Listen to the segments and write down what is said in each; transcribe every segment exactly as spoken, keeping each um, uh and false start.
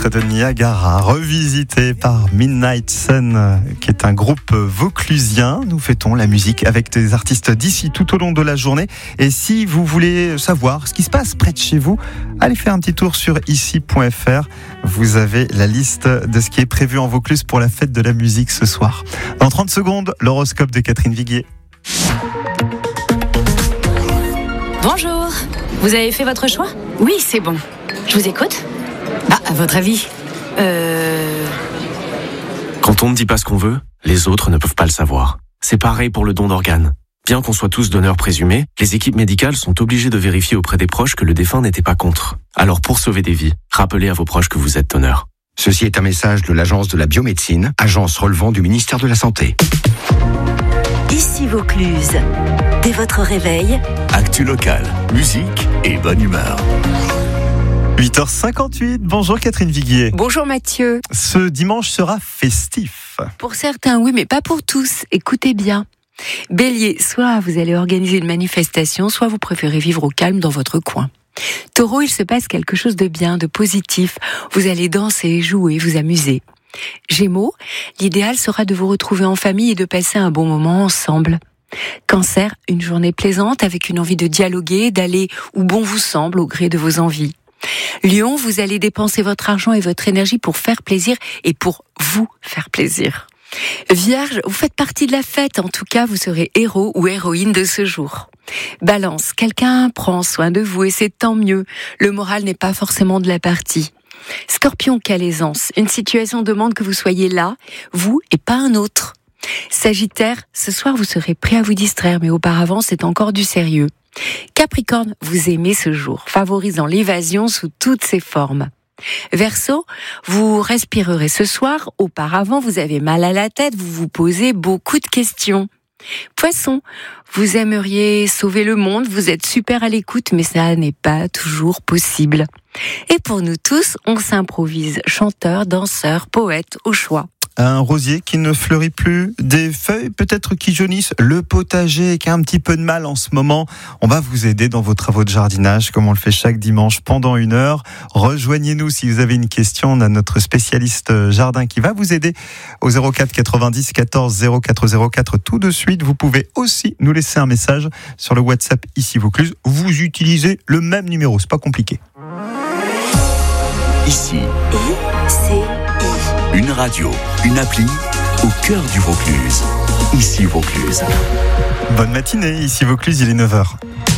titre de Niagara, revisité par Midnight Sun, qui est un groupe vauclusien. Nous fêtons la musique avec des artistes d'ici tout au long de la journée. Et si vous voulez savoir ce qui se passe près de chez vous, allez faire un petit tour sur ici point f r. Vous avez la liste de ce qui est prévu en Vaucluse pour la fête de la musique ce soir. Dans trente secondes, l'horoscope de Catherine Viguier. Bonjour, vous avez fait votre choix ? Oui, c'est bon. Je vous écoute. Ah, à votre avis Euh... Quand on ne dit pas ce qu'on veut, les autres ne peuvent pas le savoir. C'est pareil pour le don d'organes. Bien qu'on soit tous donneurs présumés, les équipes médicales sont obligées de vérifier auprès des proches que le défunt n'était pas contre. Alors pour sauver des vies, rappelez à vos proches que vous êtes donneur. Ceci est un message de l'Agence de la biomédecine, agence relevant du ministère de la Santé. Ici Vaucluse. Dès votre réveil, actu locale, musique et bonne humeur. huit heures cinquante-huit, bonjour Catherine Viguier. Bonjour Mathieu. Ce dimanche sera festif. Pour certains, oui, mais pas pour tous. Écoutez bien. Bélier, soit vous allez organiser une manifestation, soit vous préférez vivre au calme dans votre coin. Taureau, il se passe quelque chose de bien, de positif. Vous allez danser, jouer, vous amuser. Gémeaux, l'idéal sera de vous retrouver en famille et de passer un bon moment ensemble. Cancer, une journée plaisante avec une envie de dialoguer, d'aller où bon vous semble au gré de vos envies. Lion, vous allez dépenser votre argent et votre énergie pour faire plaisir et pour vous faire plaisir. Vierge, vous faites partie de la fête, en tout cas vous serez héros ou héroïne de ce jour. Balance, quelqu'un prend soin de vous et c'est tant mieux, le moral n'est pas forcément de la partie. Scorpion, quelle aisance, une situation demande que vous soyez là, vous et pas un autre. Sagittaire, ce soir vous serez prêt à vous distraire, mais auparavant c'est encore du sérieux. Capricorne, vous aimez ce jour, favorisant l'évasion sous toutes ses formes. Verseau, vous respirerez ce soir, auparavant vous avez mal à la tête, vous vous posez beaucoup de questions. Poisson, vous aimeriez sauver le monde, vous êtes super à l'écoute, mais ça n'est pas toujours possible. Et pour nous tous, on s'improvise chanteur, danseur, poète au choix. Un rosier qui ne fleurit plus, des feuilles peut-être qui jaunissent, le potager qui a un petit peu de mal en ce moment. On va vous aider dans vos travaux de jardinage, comme on le fait chaque dimanche pendant une heure. Rejoignez-nous si vous avez une question. On a notre spécialiste jardin qui va vous aider au zéro quatre quatre-vingt-dix quatorze zéro quatre zéro quatre tout de suite. Vous pouvez aussi nous laisser un message sur le WhatsApp ici Vaucluse. Vous utilisez le même numéro, c'est pas compliqué. Ici, I C I. Une radio, une appli au cœur du Vaucluse. Ici Vaucluse. Bonne matinée, ici Vaucluse, il est neuf heures.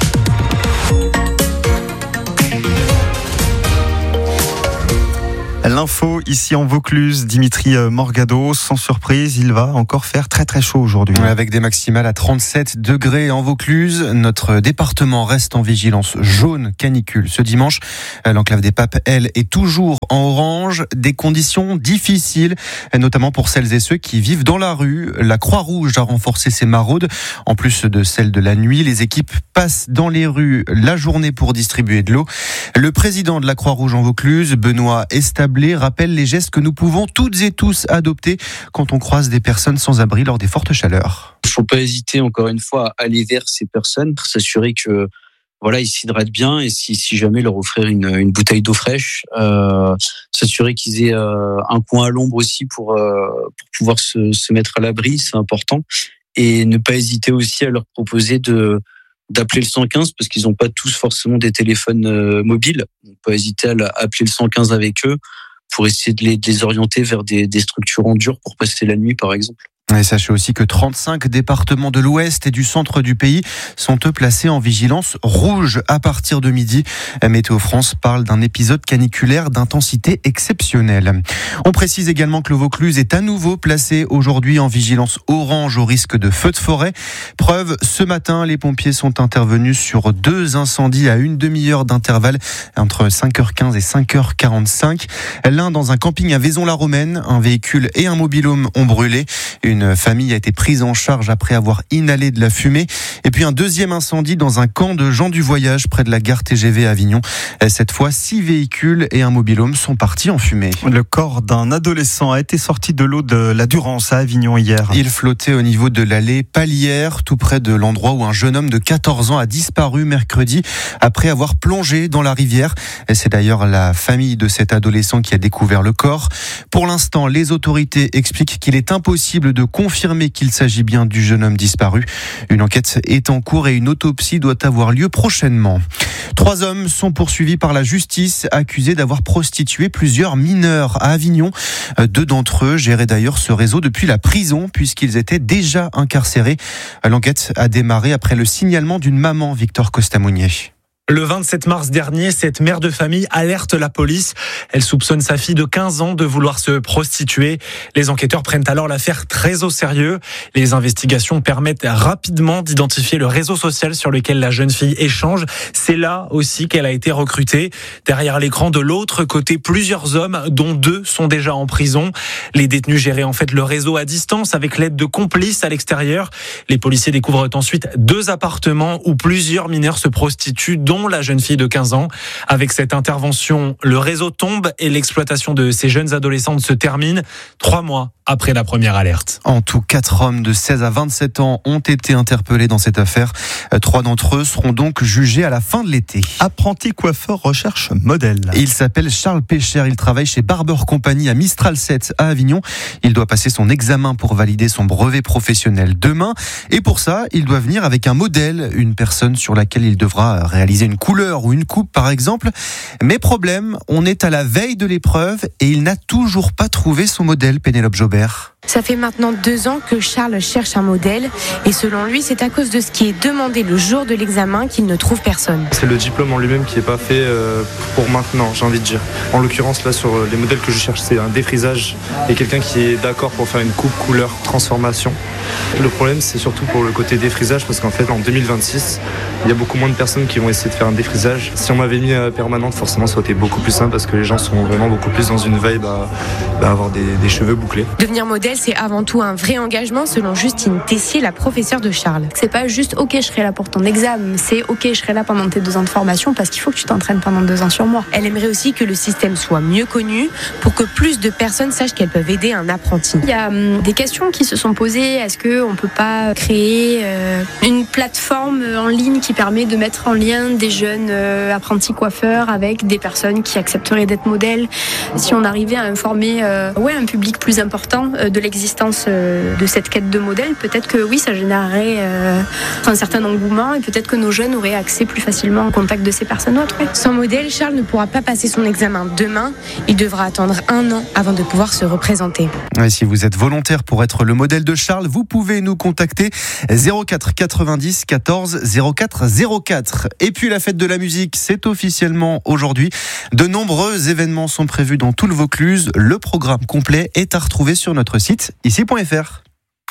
L'info ici en Vaucluse, Dimitri Morgado, sans surprise, il va encore faire très très chaud aujourd'hui. Avec des maximales à trente-sept degrés en Vaucluse, notre département reste en vigilance jaune canicule. Ce dimanche, l'enclave des Papes, elle, est toujours en orange. Des conditions difficiles, notamment pour celles et ceux qui vivent dans la rue. La Croix-Rouge a renforcé ses maraudes. En plus de celles de la nuit, les équipes passent dans les rues la journée pour distribuer de l'eau. Le président de la Croix-Rouge en Vaucluse, Benoît Establé, rappelle les gestes que nous pouvons toutes et tous adopter quand on croise des personnes sans abri lors des fortes chaleurs. Il ne faut pas hésiter, encore une fois, à aller vers ces personnes pour s'assurer que voilà, ils s'hydratent bien et si, si jamais leur offrir une, une bouteille d'eau fraîche, euh, s'assurer qu'ils aient euh, un coin à l'ombre aussi pour, euh, pour pouvoir se, se mettre à l'abri, c'est important. Et ne pas hésiter aussi à leur proposer de d'appeler le cent quinze parce qu'ils n'ont pas tous forcément des téléphones euh, mobiles. On peut hésiter à appeler le cent quinze avec eux pour essayer de les, de les orienter vers des, des structures en dur pour passer la nuit, par exemple. Et sachez aussi que trente-cinq départements de l'ouest et du centre du pays sont eux placés en vigilance rouge à partir de midi. Météo France parle d'un épisode caniculaire d'intensité exceptionnelle. On précise également que le Vaucluse est à nouveau placé aujourd'hui en vigilance orange au risque de feux de forêt. Preuve, ce matin, les pompiers sont intervenus sur deux incendies à une demi-heure d'intervalle entre cinq heures quinze et cinq heures quarante-cinq. L'un dans un camping à Vaison-la-Romaine, un véhicule et un mobil-home ont brûlé. Une Une famille a été prise en charge après avoir inhalé de la fumée. Et puis un deuxième incendie dans un camp de gens du voyage près de la gare T G V à Avignon. Cette fois, six véhicules et un mobil-home sont partis en fumée. Le corps d'un adolescent a été sorti de l'eau de la Durance à Avignon hier. Il flottait au niveau de l'allée Palière, tout près de l'endroit où un jeune homme de quatorze ans a disparu mercredi après avoir plongé dans la rivière. Et c'est d'ailleurs la famille de cet adolescent qui a découvert le corps. Pour l'instant, les autorités expliquent qu'il est impossible de confirmer qu'il s'agit bien du jeune homme disparu. Une enquête est en cours et une autopsie doit avoir lieu prochainement. Trois hommes sont poursuivis par la justice, accusés d'avoir prostitué plusieurs mineurs à Avignon. Deux d'entre eux géraient d'ailleurs ce réseau depuis la prison, puisqu'ils étaient déjà incarcérés. L'enquête a démarré après le signalement d'une maman, Victor Costamounier. Le vingt-sept mars dernier, cette mère de famille alerte la police. Elle soupçonne sa fille de quinze ans de vouloir se prostituer. Les enquêteurs prennent alors l'affaire très au sérieux. Les investigations permettent rapidement d'identifier le réseau social sur lequel la jeune fille échange. C'est là aussi qu'elle a été recrutée. Derrière l'écran de l'autre côté, plusieurs hommes, dont deux sont déjà en prison. Les détenus géraient en fait le réseau à distance avec l'aide de complices à l'extérieur. Les policiers découvrent ensuite deux appartements où plusieurs mineurs se prostituent, dont la jeune fille de quinze ans. Avec cette intervention, le réseau tombe et l'exploitation de ces jeunes adolescentes se termine trois mois après la première alerte. En tout, quatre hommes de seize à vingt-sept ans ont été interpellés dans cette affaire. Trois d'entre eux seront donc jugés à la fin de l'été. Apprenti coiffeur recherche modèle. Il s'appelle Charles Pécher. Il travaille chez Barber Company à Mistral sept à Avignon. Il doit passer son examen pour valider son brevet professionnel demain. Et pour ça, il doit venir avec un modèle, une personne sur laquelle il devra réaliser une couleur ou une coupe par exemple. Mais problème, on est à la veille de l'épreuve et il n'a toujours pas trouvé son modèle, Pénélope Jobert. Ça fait maintenant deux ans que Charles cherche un modèle et selon lui, c'est à cause de ce qui est demandé le jour de l'examen qu'il ne trouve personne. C'est le diplôme en lui-même qui n'est pas fait pour maintenant, j'ai envie de dire. En l'occurrence, là, sur les modèles que je cherche, c'est un défrisage et quelqu'un qui est d'accord pour faire une coupe, couleur, transformation. Le problème, c'est surtout pour le côté défrisage parce qu'en fait, en deux mille vingt-six, il y a beaucoup moins de personnes qui vont essayer de faire un défrisage. Si on m'avait mis permanente, forcément, ça aurait été beaucoup plus simple parce que les gens sont vraiment beaucoup plus dans une vibe à, à avoir des, des cheveux bouclés. Devenir modèle, c'est avant tout un vrai engagement, selon Justine Tessier, la professeure de Charles. C'est pas juste ok, je serai là pour ton examen, c'est ok, je serai là pendant tes deux ans de formation parce qu'il faut que tu t'entraînes pendant deux ans sur moi. Elle aimerait aussi que le système soit mieux connu pour que plus de personnes sachent qu'elles peuvent aider un apprenti. Il y a hum, des questions qui se sont posées. Est-ce qu'on peut pas créer euh, une plateforme en ligne qui permet de mettre en lien des jeunes euh, apprentis coiffeurs avec des personnes qui accepteraient d'être modèles? Si on arrivait à informer euh, ouais, un public plus important euh, de l'existence euh, de cette quête de modèle, peut-être que oui, ça générerait euh, un certain engouement et peut-être que nos jeunes auraient accès plus facilement au contact de ces personnes autres. Ouais. Sans modèle, Charles ne pourra pas passer son examen demain. Il devra attendre un an avant de pouvoir se représenter. Et si vous êtes volontaire pour être le modèle de Charles, vous pouvez nous contacter zéro quatre quatre-vingt-dix quatorze zéro quatre zéro quatre. Et puis la fête de la musique, c'est officiellement aujourd'hui. De nombreux événements sont prévus dans tout le Vaucluse. Le programme complet est à retrouver sur notre site ici point f r.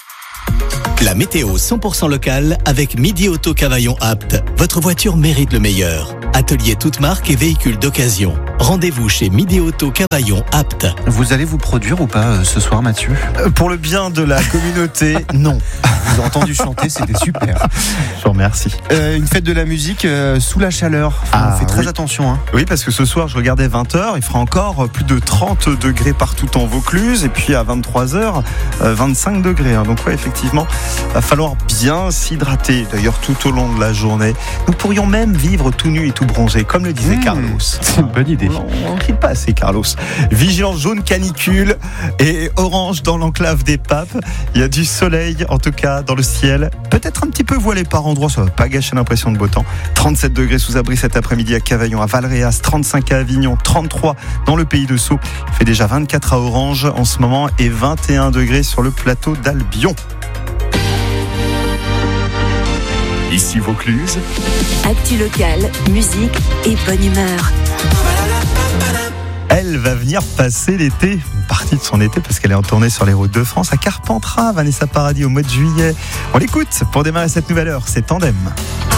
La météo cent pour cent locale avec Midi Auto Cavaillon Apt. Votre voiture mérite le meilleur. Atelier toute marque et véhicules d'occasion. Rendez-vous chez Midi Auto Cavaillon Apt. Vous allez vous produire ou pas euh, ce soir, Mathieu ? euh, Pour le bien de la communauté, non. Vous avez entendu chanter, c'était super. Je vous remercie. Euh, une fête de la musique euh, sous la chaleur. Enfin, ah, on fait très oui. attention. Hein. Oui, parce que ce soir, je regardais vingt heures, il fera encore plus de trente degrés partout en Vaucluse. Et puis à vingt-trois heures, vingt-cinq degrés. Hein. Donc ouais, effectivement, il va falloir bien s'hydrater. D'ailleurs, tout au long de la journée. Nous pourrions même vivre tout nu et tout bronzé, comme le disait mmh, Carlos. C'est une bonne idée. On ne rit pas assez, Carlos. Vigilance jaune canicule et orange dans l'enclave des Papes. Il y a du soleil, en tout cas, dans le ciel. Peut-être un petit peu voilé par endroits, ça ne va pas gâcher l'impression de beau temps. trente-sept degrés sous abri cet après-midi à Cavaillon, à Valréas, trente-cinq à Avignon, trente-trois dans le pays de Sceaux. Il fait déjà vingt-quatre à Orange en ce moment et vingt et un degrés sur le plateau d'Albion. Ici Vaucluse. Actu locale, musique et bonne humeur. Elle va venir passer l'été, une partie de son été, parce qu'elle est en tournée sur les routes de France à Carpentras, Vanessa Paradis au mois de juillet. On l'écoute pour démarrer cette nouvelle heure, c'est Tandem.